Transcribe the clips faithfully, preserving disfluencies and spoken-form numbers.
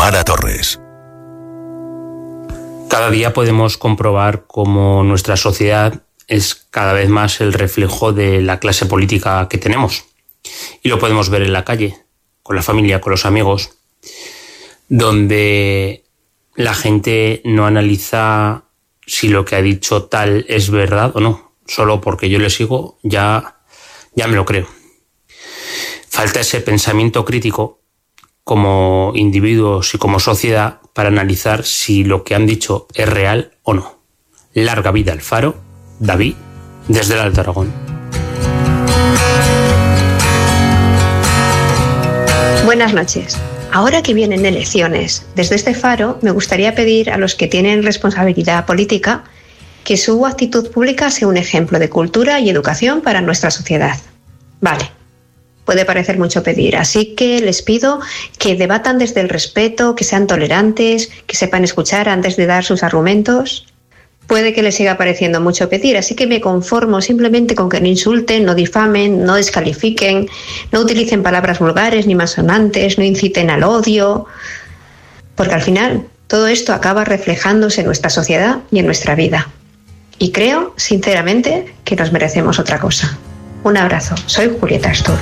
Mara Torres. Cada día podemos comprobar cómo nuestra sociedad es cada vez más el reflejo de la clase política que tenemos. Y lo podemos ver en la calle, con la familia, con los amigos, donde la gente no analiza si lo que ha dicho tal es verdad o no. Solo porque yo le sigo ya, ya me lo creo. Falta ese pensamiento crítico como individuos y como sociedad para analizar si lo que han dicho es real o no. Larga vida al Faro, David, desde el Alto Aragón. Buenas noches. Ahora que vienen elecciones, desde este Faro me gustaría pedir a los que tienen responsabilidad política que su actitud pública sea un ejemplo de cultura y educación para nuestra sociedad. Vale. Puede parecer mucho pedir, así que les pido que debatan desde el respeto, que sean tolerantes, que sepan escuchar antes de dar sus argumentos. Puede que les siga pareciendo mucho pedir, así que me conformo simplemente con que no insulten, no difamen, no descalifiquen, no utilicen palabras vulgares ni malsonantes, no inciten al odio, porque al final todo esto acaba reflejándose en nuestra sociedad y en nuestra vida. Y creo, sinceramente, que nos merecemos otra cosa. Un abrazo. Soy Julieta Astur.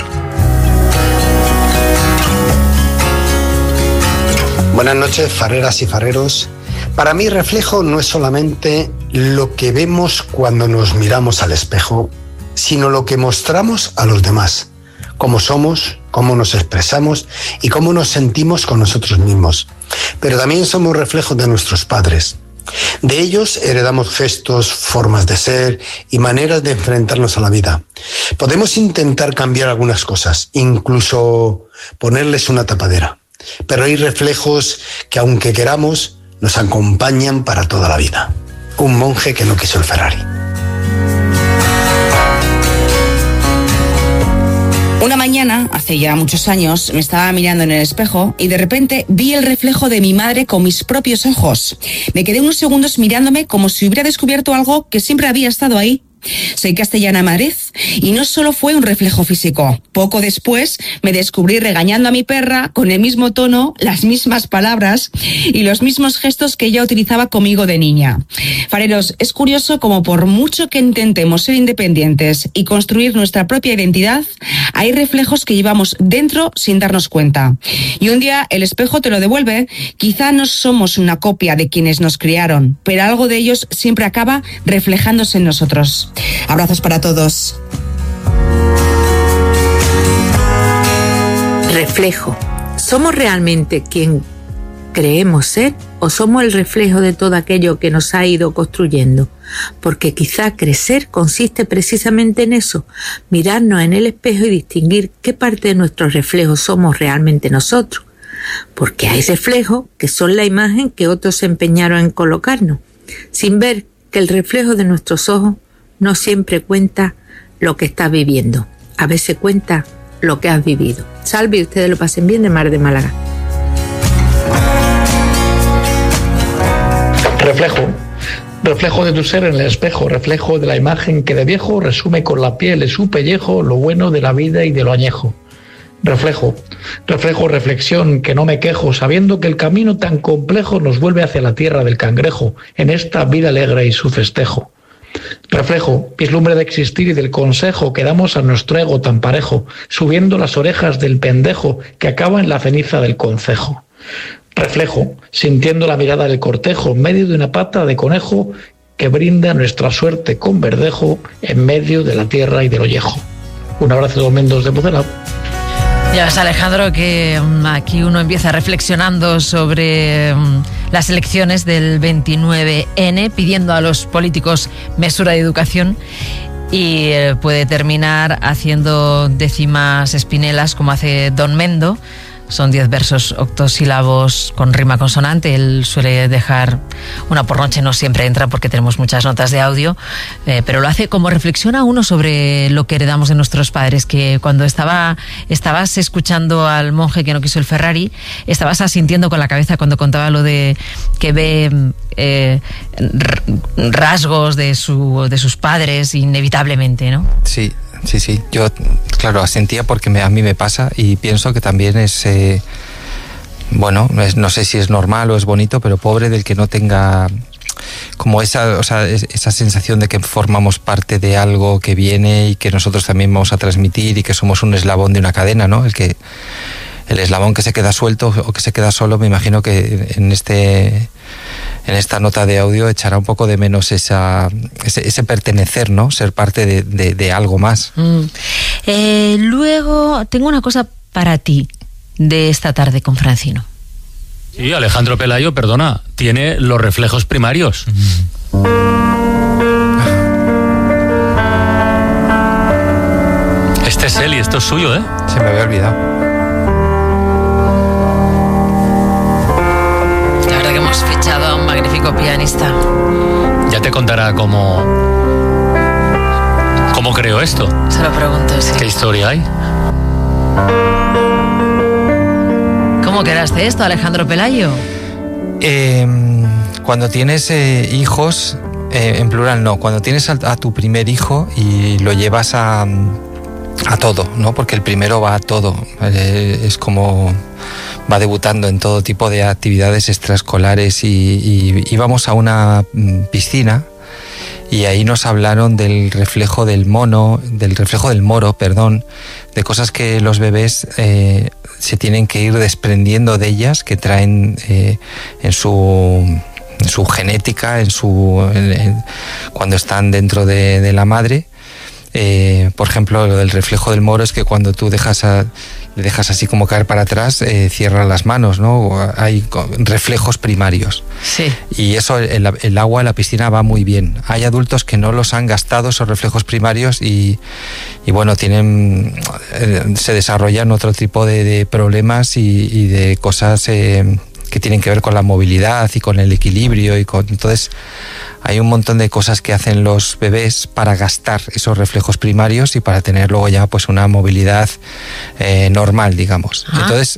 Buenas noches, fareras y fareros. Para mí, reflejo no es solamente lo que vemos cuando nos miramos al espejo, sino lo que mostramos a los demás. Cómo somos, cómo nos expresamos y cómo nos sentimos con nosotros mismos. Pero también somos reflejos de nuestros padres. De ellos heredamos gestos, formas de ser y maneras de enfrentarnos a la vida. Podemos intentar cambiar algunas cosas, incluso ponerles una tapadera. Pero hay reflejos que, aunque queramos, nos acompañan para toda la vida. Un monje que no quiso el Ferrari. Una mañana, hace ya muchos años, me estaba mirando en el espejo y de repente vi el reflejo de mi madre con mis propios ojos. Me quedé unos segundos mirándome como si hubiera descubierto algo que siempre había estado ahí. Soy castellana de Madrid y no solo fue un reflejo físico. Poco después me descubrí regañando a mi perra con el mismo tono, las mismas palabras y los mismos gestos que ella utilizaba conmigo de niña. Fareros, es curioso como por mucho que intentemos ser independientes y construir nuestra propia identidad, hay reflejos que llevamos dentro sin darnos cuenta. Y un día el espejo te lo devuelve. Quizá no somos una copia de quienes nos criaron, pero algo de ellos siempre acaba reflejándose en nosotros. Abrazos para todos. Reflejo. ¿Somos realmente quien creemos ser o somos el reflejo de todo aquello que nos ha ido construyendo? Porque quizá crecer consiste precisamente en eso, mirarnos en el espejo y distinguir qué parte de nuestro reflejo somos realmente nosotros. Porque hay reflejos que son la imagen que otros se empeñaron en colocarnos, sin ver que el reflejo de nuestros ojos no siempre cuenta lo que estás viviendo. A veces cuenta lo que has vivido. Salve y ustedes lo pasen bien, de Mar de Málaga. Reflejo. Reflejo de tu ser en el espejo, reflejo de la imagen que de viejo resume con la piel de su pellejo lo bueno de la vida y de lo añejo. Reflejo, reflejo, reflexión, que no me quejo, sabiendo que el camino tan complejo nos vuelve hacia la tierra del cangrejo, en esta vida alegre y su festejo. Reflejo, vislumbre de existir y del consejo que damos a nuestro ego tan parejo, subiendo las orejas del pendejo que acaba en la ceniza del concejo. Reflejo, sintiendo la mirada del cortejo en medio de una pata de conejo que brinda nuestra suerte con verdejo en medio de la tierra y del ollejo. Un abrazo de los Mendos de Pucela. Ya ves, Alejandro, que um, aquí uno empieza reflexionando sobre um, las elecciones del veintinueve ene, pidiendo a los políticos mesura de educación, y eh, puede terminar haciendo décimas espinelas como hace Don Mendo. Son diez versos octosílabos con rima consonante. Él suele dejar una por noche, no siempre entra porque tenemos muchas notas de audio, eh, pero lo hace como reflexiona uno sobre lo que heredamos de nuestros padres, que cuando estaba estabas escuchando al monje que no quiso el Ferrari, estabas asintiendo con la cabeza cuando contaba lo de que ve eh, rasgos de, su, de sus padres inevitablemente, ¿no? Sí. Sí, sí, yo, claro, asentía porque me, a mí me pasa y pienso que también es, eh, bueno, no sé si es normal o es bonito, pero pobre del que no tenga como esa, o sea, esa sensación de que formamos parte de algo que viene y que nosotros también vamos a transmitir y que somos un eslabón de una cadena, ¿no? El que el eslabón que se queda suelto o que se queda solo, me imagino que en este en esta nota de audio echará un poco de menos esa ese, ese pertenecer, ¿no? Ser parte de, de, de algo más. Mm. Eh, luego tengo una cosa para ti de esta tarde con Francino. Sí, Alejandro Pelayo, perdona, tiene los reflejos primarios. Este es él y esto es suyo, ¿eh? Se me había olvidado. La verdad que hemos fichado a un magnífico pianista. Ya te contará cómo... cómo creó esto. Se lo pregunto, sí. ¿Qué historia hay? ¿Cómo creaste esto, Alejandro Pelayo? Eh, cuando tienes eh, hijos, eh, en plural no, cuando tienes a, a tu primer hijo y lo llevas a, a todo, ¿no? Porque el primero va a todo, eh, es como va debutando en todo tipo de actividades extraescolares y, y íbamos a una piscina y ahí nos hablaron del reflejo del mono, del reflejo del moro, perdón, de cosas que los bebés eh, se tienen que ir desprendiendo de ellas, que traen eh, en su en su genética, en su en, en, cuando están dentro de, de la madre. Eh, por ejemplo, lo del reflejo del moro es que cuando tú dejas a, le dejas así como caer para atrás, eh, cierra las manos, ¿no? Hay reflejos primarios. Sí. Y eso, el, el agua en la piscina va muy bien. Hay adultos que no los han gastado, esos reflejos primarios, y, y bueno, tienen eh, se desarrollan otro tipo de, de problemas y, y de cosas eh, que tienen que ver con la movilidad y con el equilibrio y con, entonces hay un montón de cosas que hacen los bebés para gastar esos reflejos primarios y para tener luego ya pues una movilidad eh, normal, digamos. Ah. Entonces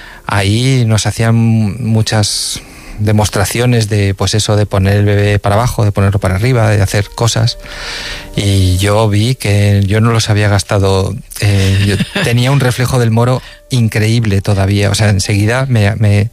ahí nos hacían muchas demostraciones de pues eso, de poner el bebé para abajo, de ponerlo para arriba, de hacer cosas, y yo vi que yo no los había gastado. eh, yo tenía un reflejo del moro increíble todavía, o sea, enseguida me... me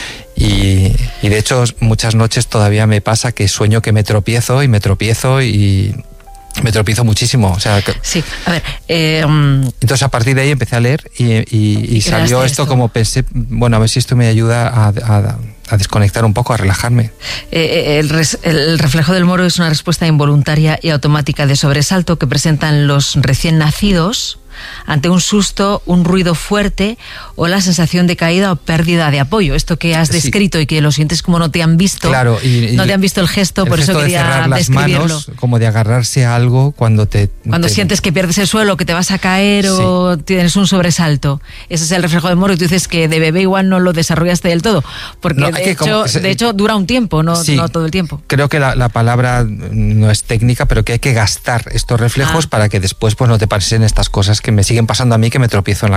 y, y de hecho muchas noches todavía me pasa que sueño que me tropiezo y me tropiezo y me tropiezo muchísimo, o sea que... Sí, a ver eh, um... entonces a partir de ahí empecé a leer y, y, y, y salió esto, esto como pensé, bueno, a ver si esto me ayuda a, a, a desconectar un poco, a relajarme. Eh, el, res, el reflejo del moro es una respuesta involuntaria y automática de sobresalto que presentan los recién nacidos ante un susto, un ruido fuerte o la sensación de caída o pérdida de apoyo. Esto que has descrito, sí, y que lo sientes como no te han visto, claro, y, y no te han visto el gesto, el por gesto eso quería de cerrar las describirlo. Manos, como de agarrarse a algo cuando te... Cuando te... sientes que pierdes el suelo, que te vas a caer, sí, o tienes un sobresalto. Ese es el reflejo del moro, y tú dices que de bebé igual no lo desarrollaste del todo, porque no, de, hecho, como, de hecho dura un tiempo, no, sí, no todo el tiempo. Creo que la, la palabra no es técnica, pero que hay que gastar estos reflejos ah. para que después pues no te pasen estas cosas que me siguen pasando a mí, que me tropiezo en la